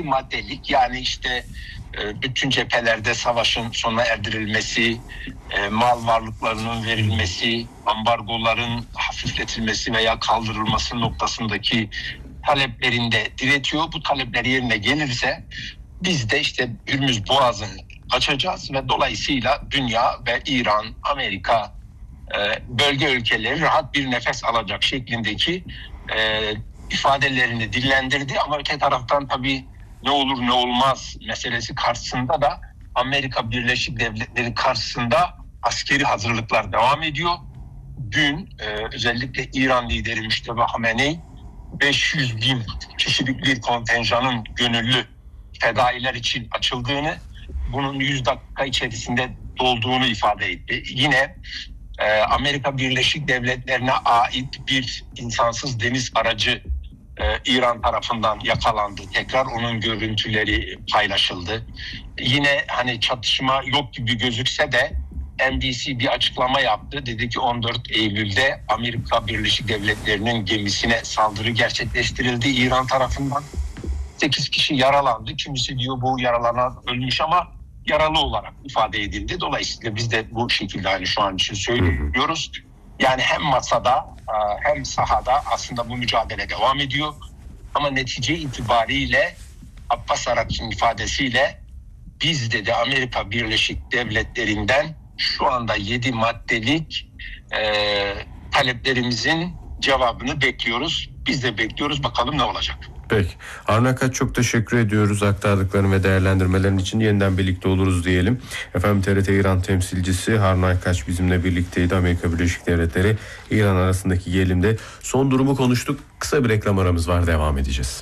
maddelik, yani işte bütün cephelerde savaşın sona erdirilmesi, mal varlıklarının verilmesi, ambargoların hafifletilmesi veya kaldırılması noktasındaki taleplerinde diretiyor. Bu talepler yerine gelirse biz de işte Hürmüz Boğazı'nı açacağız ve dolayısıyla dünya ve İran, Amerika, bölge ülkeleri rahat bir nefes alacak şeklindeki ifadelerini dillendirdi. Ama öte taraftan tabii ne olur ne olmaz meselesi karşısında da Amerika Birleşik Devletleri karşısında askeri hazırlıklar devam ediyor. Dün özellikle İran lideri Müşteba Hamenei 500 bin kişilik bir kontenjanın gönüllü fedailer için açıldığını, bunun 100 dakika içerisinde dolduğunu ifade etti. Yine Amerika Birleşik Devletleri'ne ait bir insansız deniz aracı İran tarafından yakalandı. Tekrar onun görüntüleri paylaşıldı. Yine hani çatışma yok gibi gözükse de NBC bir açıklama yaptı. Dedi ki 14 Eylül'de Amerika Birleşik Devletleri'nin gemisine saldırı gerçekleştirildi İran tarafından. 8 kişi yaralandı. Kimisi diyor bu yaralanan ölmüş ama yaralı olarak ifade edildi. Dolayısıyla biz de bu şekilde hani şu an için söylüyoruz. Yani hem masada hem sahada aslında bu mücadele devam ediyor. Ama netice itibariyle Abbas Araghchi'nin ifadesiyle biz dedi Amerika Birleşik Devletleri'nden şu anda 7 maddelik taleplerimizin cevabını bekliyoruz. Biz de bekliyoruz, bakalım ne olacak. Peki. Harun Akkaş, çok teşekkür ediyoruz aktardıkların ve değerlendirmelerin için. Yeniden birlikte oluruz diyelim. Efendim, TRT İran temsilcisi Harun Akkaş bizimle birlikteydi. Amerika Birleşik Devletleri İran arasındaki gerilimde son durumu konuştuk. Kısa bir reklam aramız var, devam edeceğiz.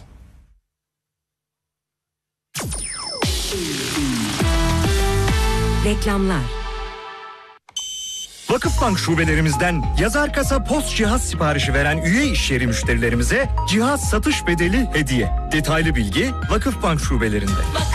Reklamlar. Vakıfbank şubelerimizden yazar kasa post cihaz siparişi veren üye işyeri müşterilerimize cihaz satış bedeli hediye. Detaylı bilgi Vakıfbank şubelerinde.